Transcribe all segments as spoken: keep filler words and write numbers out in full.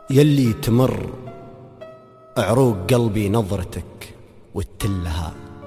يلي تمر عروق قلبي نظرتك وتلها،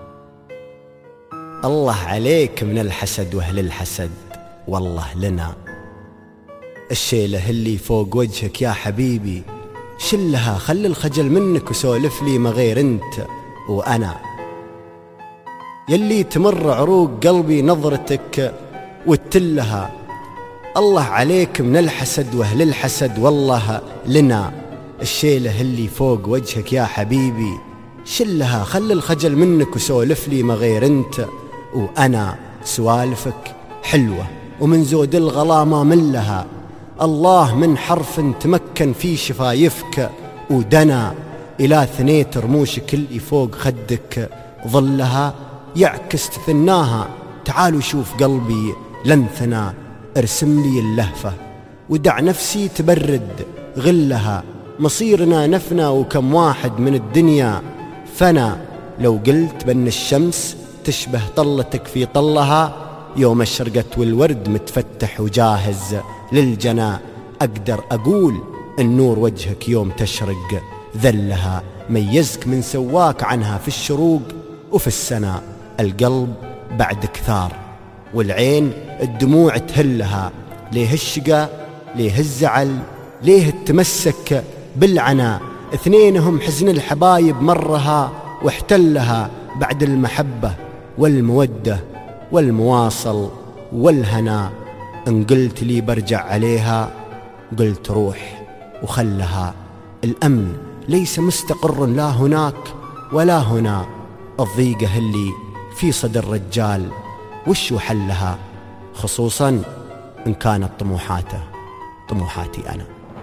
الله عليك من الحسد واهل الحسد والله لنا. الشيلة اللي فوق وجهك يا حبيبي شلها، خلي الخجل منك وسولف لي ما غير انت وانا. يلي تمر عروق قلبي نظرتك وتلها، الله عليك من الحسد واهل الحسد والله لنا. الشيلة اللي فوق وجهك يا حبيبي شلها، خلي الخجل منك وسولف لي ما غير انت وانا. سوالفك حلوة ومن زود الغلا ما ملها، الله من حرف تمكن في شفايفك ودنا. إلى ثنيت رموشك اللي فوق خدك ظلها، يعكس تثناها. تعالوا شوف قلبي لنثنا، ارسم لي اللهفة ودع نفسي تبرد غلها. مصيرنا نفنا وكم واحد من الدنيا فنا. لو قلت بأن الشمس تشبه طلتك في طلها، يوم الشرقت والورد متفتح وجاهز للجنا. أقدر أقول النور وجهك يوم تشرق ذلها، ميزك من سواك عنها في الشروق وفي السنا. القلب بعد كثار والعين الدموع تهلها، ليه الشقا ليه الزعل ليه التمسك بالعنا. اثنينهم حزن الحبايب مرها واحتلها، بعد المحبة والمودة والمواصل والهنا. ان قلت لي برجع عليها قلت روح وخلها. الأمن ليس مستقر لا هناك ولا هنا، الضيقة اللي في صدر الرجال وش حلها، خصوصا إن كانت طموحاته طموحاتي أنا.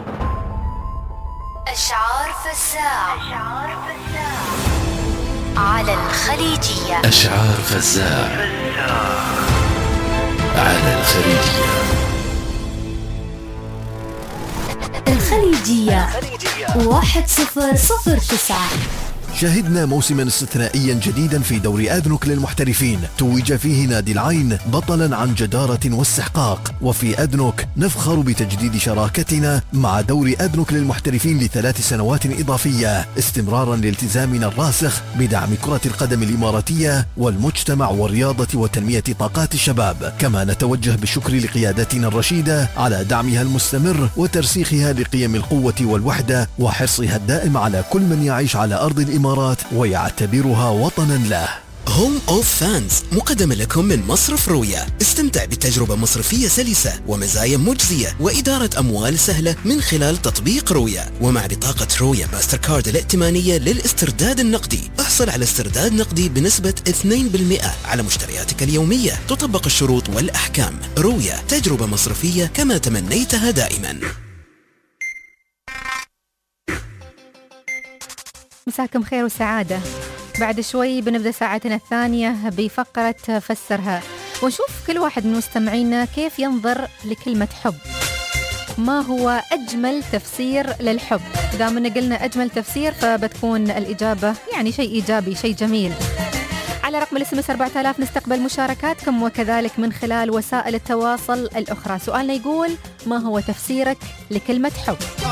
أشعار فزاع على الخليجية. أشعار فزاع على الخليجية. الخليجية واحد صفر صفر تسعة. شهدنا موسما استثنائيا جديدا في دوري أدنوك للمحترفين، توج فيه نادي العين بطلا عن جدارة واستحقاق. وفي أدنوك نفخر بتجديد شراكتنا مع دوري أدنوك للمحترفين لثلاث سنوات إضافية، استمرارا لالتزامنا الراسخ بدعم كرة القدم الإماراتية والمجتمع والرياضة وتنمية طاقات الشباب. كما نتوجه بالشكر لقيادتنا الرشيدة على دعمها المستمر وترسيخها لقيم القوة والوحدة وحرصها الدائم على كل من يعيش على أرض الإمارات ويعتبرها وطنا له. هوم أوف فانز مقدمة لكم من مصرف رويا. استمتع بتجربة مصرفية سلسة ومزايا مجزية وإدارة أموال سهلة من خلال تطبيق رويا. ومع بطاقة رويا ماستر كارد الائتمانية للاسترداد النقدي، احصل على استرداد نقدي بنسبة اثنين بالمئة على مشترياتك اليومية. تطبق الشروط والأحكام. رويا، تجربة مصرفية كما تمنيتها دائما. مساكم خير وسعادة. بعد شوي بنبدأ ساعتنا الثانية بفقرة فسرها، ونشوف كل واحد من مستمعينا كيف ينظر لكلمة حب. ما هو أجمل تفسير للحب؟ دام إن قلنا أجمل تفسير فبتكون الإجابة يعني شيء إيجابي، شيء جميل. على رقم الاس ام اس أربعة آلاف نستقبل مشاركاتكم، وكذلك من خلال وسائل التواصل الأخرى. سؤالنا يقول: ما هو تفسيرك لكلمة حب؟